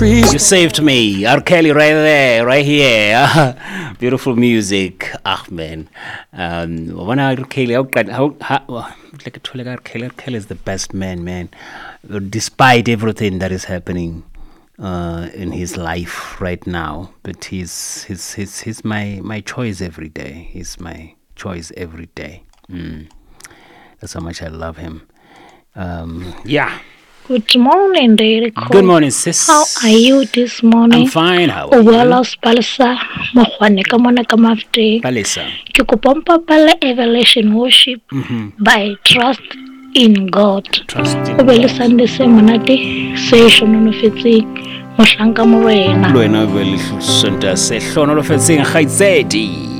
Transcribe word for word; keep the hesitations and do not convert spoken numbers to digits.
You saved me. R. Kelly right there, right here. Beautiful music. Ah, man. Um, when R. Kelly, how, how, how, like R. Kelly, R. Kelly is the best man, man. Despite everything that is happening uh, in his life right now, but he's, he's, he's, he's my, my choice every day. He's my choice every day. Mm. That's how much I love him. Um, yeah. Good morning, Dereko. Good morning, sis. How are you this morning? I'm fine. How are Well, you? Palisa, Mohwane Kamona Kamafte. Palisa. Kikupompa Pale Evaluation Worship by Trust in God. Trust in Ubele God. Sunday Semanati, Session on Fitzi, Moshanka Morena. Lo ena vele hlosonta se hlono lo fetseng khaitsedi.